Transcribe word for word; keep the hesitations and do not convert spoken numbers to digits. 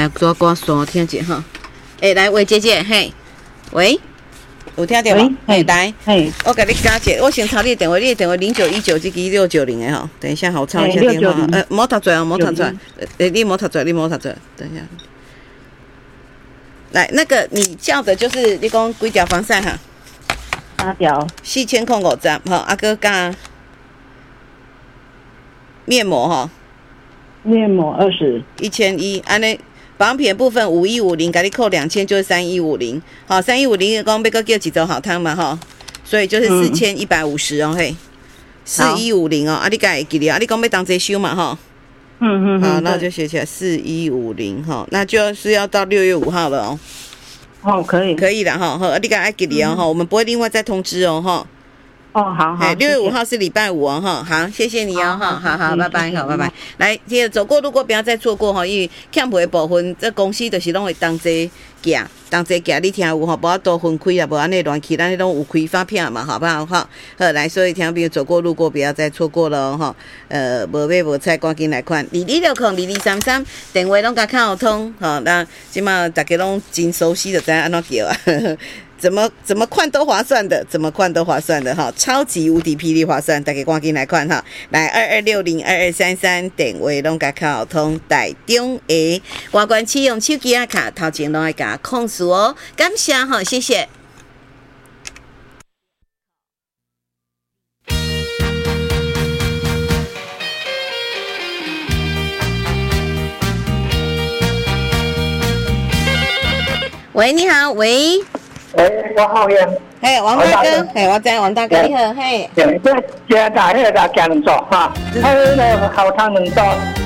来多歌说听者哈。诶，来喂姐姐，嘿，喂，有听到无？嘿，来，嘿，我给你加一个，我先抄你的电话，你的电话零九一九这支六九零的吼。等一下，我抄一下电话。呃，莫读出来哦，莫读出来。诶，你莫读出来，你莫读出来。等一下。来，那个你叫的就是你讲几条防晒哈？ 三条。 四千块五十，吼，啊个加面膜哈。 面膜二十。 一千一，安尼。保养品的部分五一五零，给你扣两千就是三一五零，好，三一五零讲要个叫几周好汤嘛哈，所以就是四千一百五十哦嘿，四一五零哦，啊你该会记哩啊，你讲要当这收嘛哈， 嗯嗯， 好，那我就写起来四一五零哈，那就是要到六月五号了哦， 哦可以， 可以了哈，好，你该爱记哩哦哈，我们不会另外再通知哦哈。 哦，好好， 六月五号是礼拜五哦，哈，好，谢谢你哦，哈，好好，拜拜，好，拜拜。来，接着走过路过不要再错过哈，因为 camp 的部分，这公司就是拢会当这行，当这行，你听有哈，无法多分开啦，无安尼乱去，咱迄种有开发票嘛，好不好哈？好，来，所以听朋友走过路过不要再错过了哈。呃，无买无菜，赶紧来看，二二六空二二三三，电话拢甲靠通，哈，那即马大家拢真熟悉的，知影安怎叫啊？怎么怎么看都划算的，怎么看都划算的哈，超级无敌霹雳划算，大家赶紧来看哈，来二二六零二二三三电话拢甲靠通，台中的外观启用手机啊卡，头前拢爱甲控诉哦，感谢哈，谢谢。喂，你好，喂。 诶、欸，我好呀。 嘿，王大哥，嘿，我知王大哥你好，嘿。 对，这加大迄个加两组哈，还有那个好汤两组，